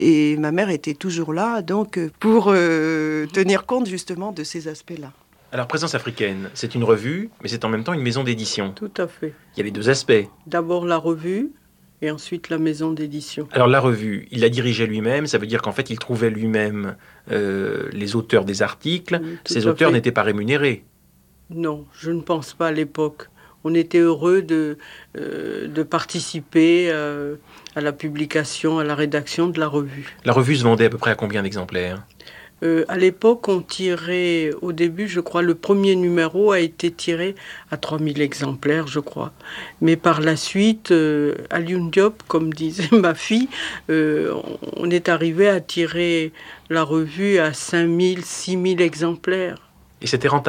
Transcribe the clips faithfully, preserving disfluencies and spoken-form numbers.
Et ma mère était toujours là, donc, pour euh, tenir compte justement de ces aspects-là. Alors, Présence africaine, c'est une revue, mais c'est en même temps une maison d'édition. Tout à fait. Il y a les deux aspects. D'abord la revue, et ensuite la maison d'édition. Alors, la revue, il la dirigeait lui-même, ça veut dire qu'en fait, il trouvait lui-même euh, les auteurs des articles. Oui, Ces auteurs fait. n'étaient pas rémunérés. Non, je ne pense pas à l'époque. On était heureux de, euh, de participer euh, à la publication, à la rédaction de la revue. La revue se vendait à peu près à combien d'exemplaires ? Euh, à l'époque, on tirait, au début, je crois, le premier numéro a été tiré à trois mille exemplaires, je crois. Mais par la suite, euh, Alioune Diop, comme disait ma fille, euh, on est arrivé à tirer la revue à cinq mille, six mille exemplaires. Et c'était rentable ?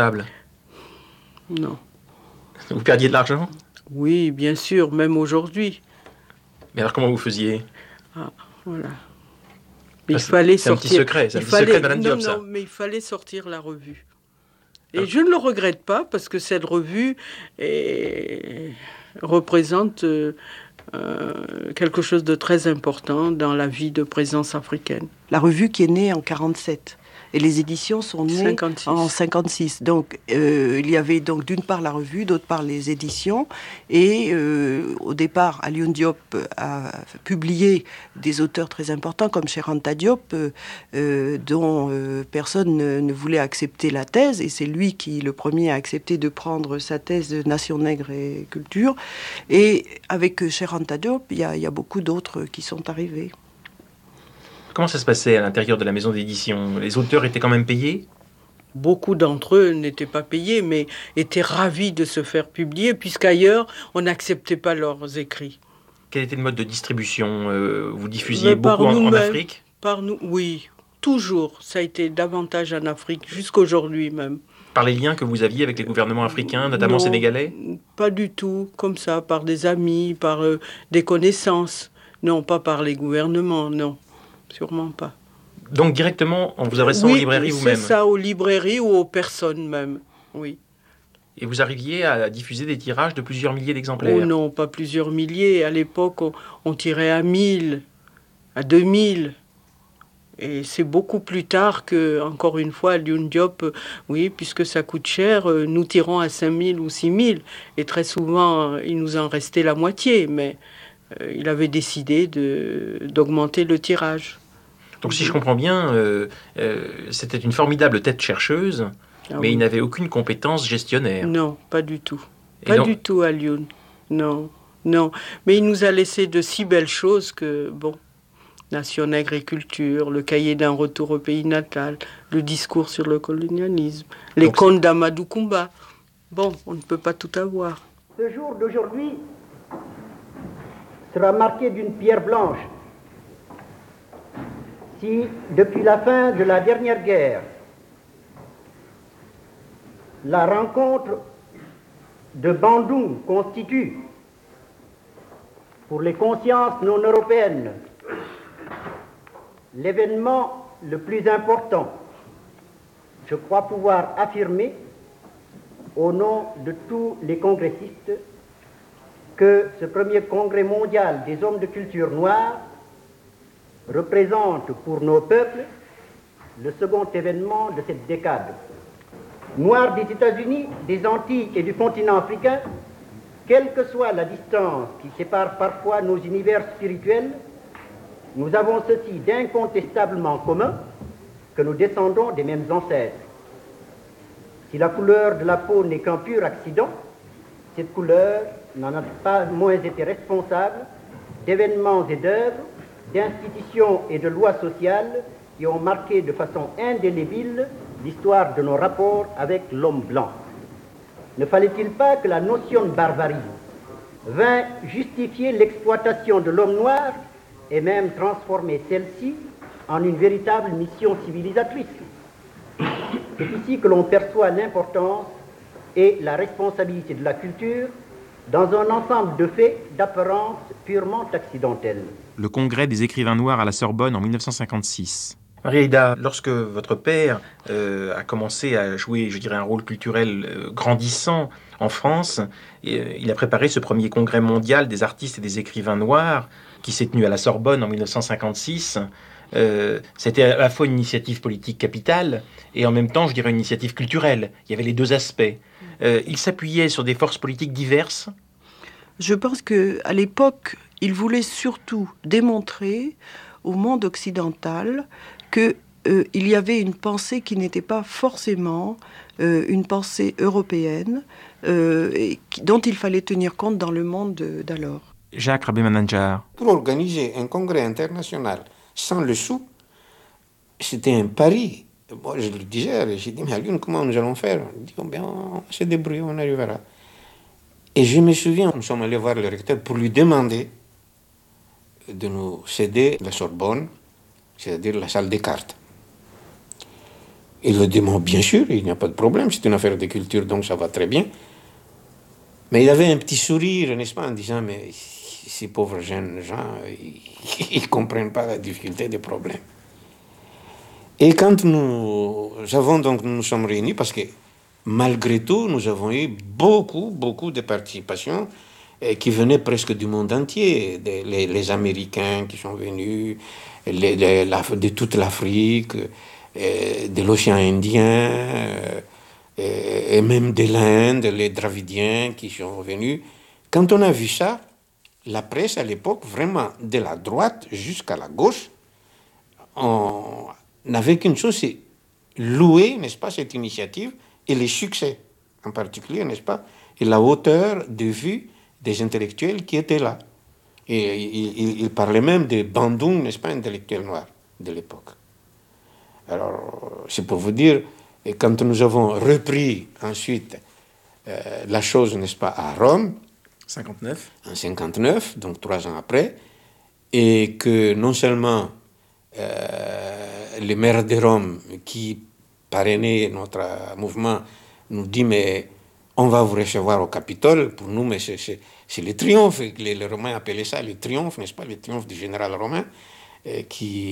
Non. Vous perdiez de l'argent ? Oui, bien sûr, même aujourd'hui. Mais alors comment vous faisiez ? Ah, voilà. Mais ah, il fallait c'est sortir. C'est un petit secret, c'est un il petit fallait... secret de Madame non, Diop, non, ça. Non, mais il fallait sortir la revue. Et ah. je ne le regrette pas, parce que cette revue est... représente euh, euh, quelque chose de très important dans la vie de Présence africaine. La revue qui est née en quarante-sept. Et les éditions sont nées cinquante-six. En cinquante-six. Donc, euh, il y avait donc d'une part la revue, d'autre part les éditions. Et euh, au départ, Alioune Diop a publié des auteurs très importants comme Cheikh Anta Diop, euh, dont euh, personne ne, ne voulait accepter la thèse. Et c'est lui qui, le premier, a accepté de prendre sa thèse de Nation nègre et culture. Et avec Cheikh Anta Diop, il y a, il y a beaucoup d'autres qui sont arrivés. Comment ça se passait à l'intérieur de la maison d'édition ? Les auteurs étaient quand même payés ? Beaucoup d'entre eux n'étaient pas payés, mais étaient ravis de se faire publier, puisqu'ailleurs, on n'acceptait pas leurs écrits. Quel était le mode de distribution ? Vous diffusiez beaucoup en, en Afrique ? Par nous, oui, toujours. Ça a été davantage en Afrique, jusqu'aujourd'hui même. Par les liens que vous aviez avec les gouvernements africains, notamment non, sénégalais ? Pas du tout, comme ça, par des amis, par euh, des connaissances. Non, pas par les gouvernements, non. Sûrement pas. Donc directement en vous adressant oui, aux librairies vous-même ? C'est ça, aux librairies ou aux personnes même, oui. Et vous arriviez à diffuser des tirages de plusieurs milliers d'exemplaires ? Oh non, pas plusieurs milliers. À l'époque, on, on tirait à mille, à deux mille. Et c'est beaucoup plus tard que, encore une fois, Alioune Diop, euh, oui, puisque ça coûte cher, euh, nous tirons à cinq mille ou six mille. Et très souvent, euh, il nous en restait la moitié. Mais euh, il avait décidé de, d'augmenter le tirage. Donc si je comprends bien, euh, euh, c'était une formidable tête chercheuse, ah, mais oui. Il n'avait aucune compétence gestionnaire. Non, pas du tout. Et pas donc... du tout, Alioune. Non, non. Mais il nous a laissé de si belles choses que, bon, Nation nègre et culture, le cahier d'un retour au pays natal, le discours sur le colonialisme, les donc, contes d'Amadou Koumba. Bon, on ne peut pas tout avoir. Ce jour d'aujourd'hui sera marqué d'une pierre blanche. Si, depuis la fin de la dernière guerre, la rencontre de Bandung constitue, pour les consciences non européennes, l'événement le plus important, je crois pouvoir affirmer, au nom de tous les congressistes, que ce premier congrès mondial des hommes de culture noire représente pour nos peuples le second événement de cette décade. Noirs des États-Unis, des Antilles et du continent africain, quelle que soit la distance qui sépare parfois nos univers spirituels, nous avons ceci d'incontestablement commun, que nous descendons des mêmes ancêtres. Si la couleur de la peau n'est qu'un pur accident, cette couleur n'en a pas moins été responsable d'événements et d'œuvres, d'institutions et de lois sociales qui ont marqué de façon indélébile l'histoire de nos rapports avec l'homme blanc. Ne fallait-il pas que la notion de barbarie vint justifier l'exploitation de l'homme noir et même transformer celle-ci en une véritable mission civilisatrice? C'est ici que l'on perçoit l'importance et la responsabilité de la culture dans un ensemble de faits d'apparence purement accidentelle. Le congrès des écrivains noirs à la Sorbonne en dix-neuf cent cinquante-six. Marie-Aïda, lorsque votre père euh, a commencé à jouer, je dirais, un rôle culturel euh, grandissant en France, et, euh, il a préparé ce premier congrès mondial des artistes et des écrivains noirs qui s'est tenu à la Sorbonne en dix-neuf cent cinquante-six. euh, c'était à la fois une initiative politique capitale et en même temps, je dirais, une initiative culturelle. Il y avait les deux aspects. Euh, il s'appuyait sur des forces politiques diverses. Je pense qu'à l'époque, il voulait surtout démontrer au monde occidental qu'il euh, y avait une pensée qui n'était pas forcément euh, une pensée européenne euh, et qui, dont il fallait tenir compte dans le monde d'alors. Jacques Rabé-Manandjar. Pour organiser un congrès international sans le sou, c'était un pari. Moi, je le disais, j'ai dit, mais Alioune, comment nous allons faire? Il dit, oh, bien, on va se débrouiller, on arrivera. Et je me souviens, nous sommes allés voir le recteur pour lui demander de nous céder la Sorbonne, c'est-à-dire la salle des cartes. Il a dit, bon, bien sûr, il n'y a pas de problème, c'est une affaire de culture, donc ça va très bien. Mais il avait un petit sourire, n'est-ce pas, en disant, mais ces pauvres jeunes gens, ils ne comprennent pas la difficulté des problèmes. Et quand nous avons donc, nous nous sommes réunis, parce que malgré tout, nous avons eu beaucoup, beaucoup de participation eh, qui venaient presque du monde entier. Des, les, les Américains qui sont venus, les, les, la, de toute l'Afrique, eh, de l'océan Indien, eh, et même de l'Inde, les Dravidiens qui sont venus. Quand on a vu ça, la presse à l'époque, vraiment de la droite jusqu'à la gauche, on n'avait qu'une chose, c'est louer, n'est-ce pas, cette initiative et les succès, en particulier, n'est-ce pas, et la hauteur de vue des intellectuels qui étaient là. Et il, il, il parlait même des bandung, n'est-ce pas, intellectuels noirs de l'époque. Alors, c'est pour vous dire, et quand nous avons repris ensuite euh, la chose, n'est-ce pas, à Rome, cinquante-neuf. En cinquante-neuf, donc trois ans après, et que non seulement euh, les maires de Rome qui parrainaient notre mouvement nous dit mais on va vous recevoir au Capitole, pour nous mais c'est, c'est, c'est le triomphe, les, les Romains appelaient ça le triomphe, n'est-ce pas, le triomphe du général romain, euh,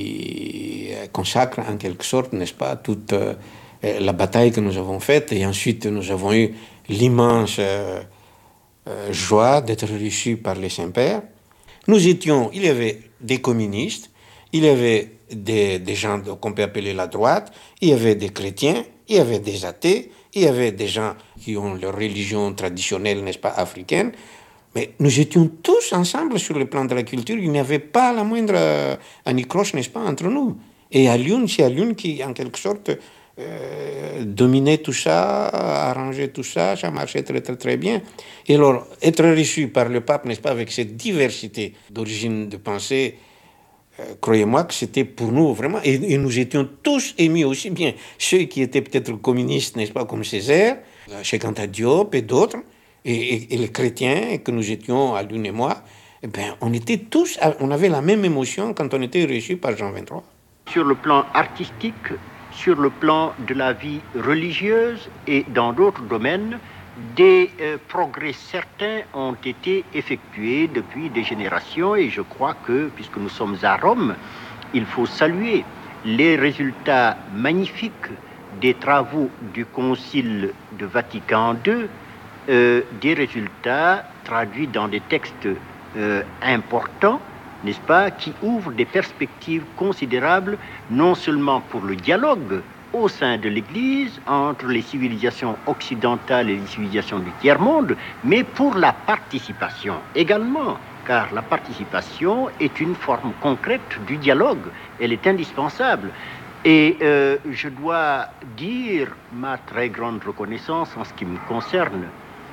qui consacre en quelque sorte, n'est-ce pas, toute euh, la bataille que nous avons faite, et ensuite nous avons eu l'immense euh, Euh, joie d'être reçus par les Saints-Pères. Nous étions, il y avait des communistes, il y avait des, des gens qu'on peut appeler la droite, il y avait des chrétiens, il y avait des athées, il y avait des gens qui ont leur religion traditionnelle, n'est-ce pas, africaine, mais nous étions tous ensemble sur le plan de la culture, il n'y avait pas la moindre euh, anicroche, n'est-ce pas, entre nous. Et Alioune, c'est Alioune qui, en quelque sorte, Euh, dominer tout ça, arranger tout ça, ça marchait très très très bien. Et alors, être reçu par le pape, n'est-ce pas, avec cette diversité d'origine de pensée, euh, croyez-moi que c'était pour nous vraiment, et, et nous étions tous émus, aussi bien ceux qui étaient peut-être communistes, n'est-ce pas, comme Césaire, Cheikh Anta Diop et d'autres, et, et, et les chrétiens que nous étions, Alioune et moi, eh bien, on était tous, on avait la même émotion quand on était reçu par Jean vingt-trois. Sur le plan artistique, sur le plan de la vie religieuse et dans d'autres domaines, des euh, progrès certains ont été effectués depuis des générations et je crois que, puisque nous sommes à Rome, il faut saluer les résultats magnifiques des travaux du Concile de Vatican deux, euh, des résultats traduits dans des textes euh, importants, n'est-ce pas, qui ouvre des perspectives considérables, non seulement pour le dialogue au sein de l'Église entre les civilisations occidentales et les civilisations du tiers-monde, mais pour la participation également, car la participation est une forme concrète du dialogue, elle est indispensable. Et euh, je dois dire ma très grande reconnaissance en ce qui me concerne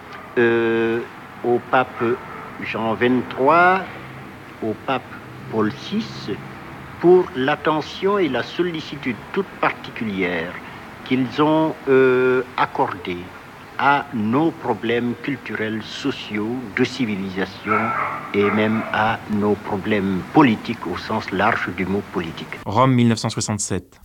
euh, au pape Jean vingt-trois, au pape Paul six pour l'attention et la sollicitude toute particulière qu'ils ont euh, accordée à nos problèmes culturels, sociaux, de civilisation et même à nos problèmes politiques au sens large du mot politique. Rome mille neuf cent soixante-sept.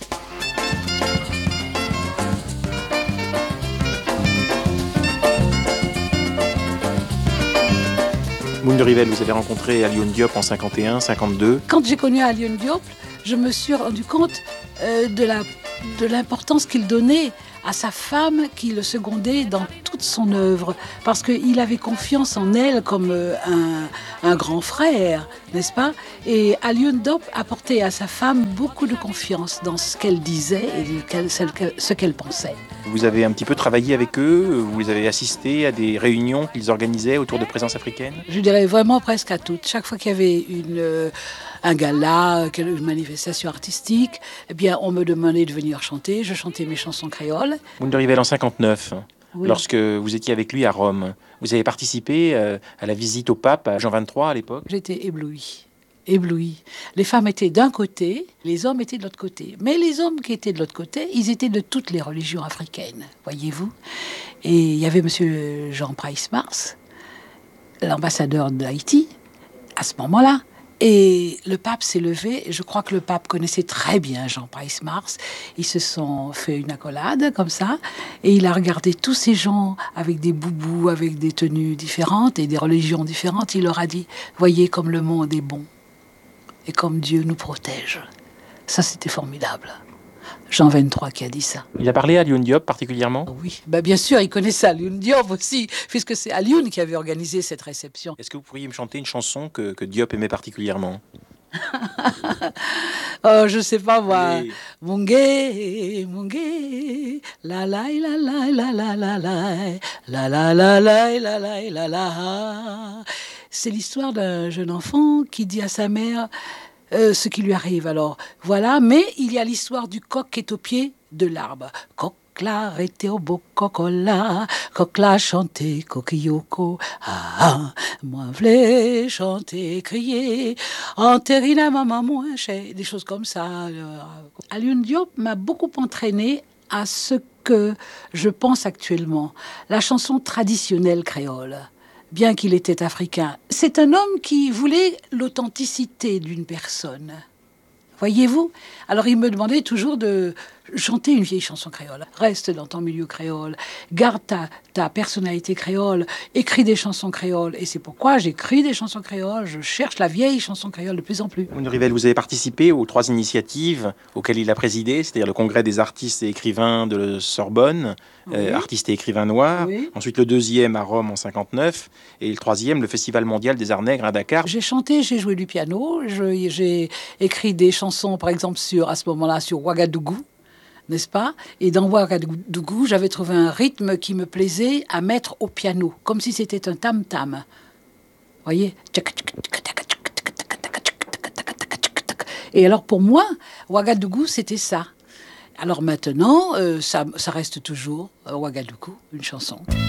Moune de Rivel, vous avez rencontré Alioune Diop en cinquante et un, cinquante-deux. Quand j'ai connu Alioune Diop, je me suis rendu compte euh, de la de l'importance qu'il donnait à sa femme qui le secondait dans toute son œuvre, parce qu'il avait confiance en elle comme un, un grand frère, n'est-ce pas? Et Alioune Diop apportait à sa femme beaucoup de confiance dans ce qu'elle disait et ce qu'elle pensait. Vous avez un petit peu travaillé avec eux, vous avez assisté à des réunions qu'ils organisaient autour de Présence africaine? Je dirais vraiment presque à toutes. Chaque fois qu'il y avait une, un gala, une manifestation artistique, eh bien, on me demandait de venir chanter. Je chantais mes chansons créoles. Boundary Rivel en cinquante-neuf, oui. Lorsque vous étiez avec lui à Rome, vous avez participé à la visite au pape, à Jean vingt-trois à l'époque? J'étais éblouie. Éblouis. Les femmes étaient d'un côté, les hommes étaient de l'autre côté. Mais les hommes qui étaient de l'autre côté, ils étaient de toutes les religions africaines, voyez-vous. Et il y avait monsieur Jean Price-Mars, l'ambassadeur d'Haïti, à ce moment-là. Et le pape s'est levé. Je crois que le pape connaissait très bien Jean Price-Mars. Ils se sont fait une accolade comme ça. Et il a regardé tous ces gens avec des boubous, avec des tenues différentes et des religions différentes. Il leur a dit, voyez comme le monde est bon. Et comme Dieu nous protège. Ça, c'était formidable. Jean vingt-trois qui a dit ça. Il a parlé à Alioune Diop particulièrement? Oui, ben bien sûr, il connaissait Alioune Diop aussi, puisque c'est Alioune qui avait organisé cette réception. Est-ce que vous pourriez me chanter une chanson que, que Diop aimait particulièrement? Oh, je sais pas moi. Oui. Mungé, mungé, la la la la la la la la la la la la la la la la. C'est l'histoire d'un jeune enfant qui dit à sa mère euh, ce qui lui arrive. Alors voilà, mais il y a l'histoire du coq qui est au pied de l'arbre. Coq la arrêté au beau cocola, coq la chanté coquilloko, ah ah, moi v'lais chanter, crier, enterrina maman moins cher, des choses comme ça. Alioune Diop m'a beaucoup entraîné à ce que je pense actuellement, la chanson traditionnelle créole. Bien qu'il était africain, c'est un homme qui voulait l'authenticité d'une personne. Voyez-vous? Alors il me demandait toujours de chanter une vieille chanson créole. Reste dans ton milieu créole, garde ta, ta personnalité créole, écris des chansons créoles. Et c'est pourquoi j'écris des chansons créoles, je cherche la vieille chanson créole de plus en plus. Boundary Rivel, vous avez participé aux trois initiatives auxquelles il a présidé, c'est-à-dire le congrès des artistes et écrivains de Sorbonne, oui. euh, artistes et écrivains noirs. Oui. Ensuite le deuxième à Rome en cinquante-neuf et le troisième, le Festival mondial des arts nègres à Dakar. J'ai chanté, j'ai joué du piano, je, j'ai écrit des chansons par exemple sur, à ce moment-là sur Ouagadougou, n'est-ce pas? Et dans Ouagadougou, j'avais trouvé un rythme qui me plaisait à mettre au piano, comme si c'était un tam-tam. Voyez? Et alors pour moi, Ouagadougou, c'était ça. Alors maintenant, euh, ça, ça reste toujours euh, Ouagadougou, une chanson.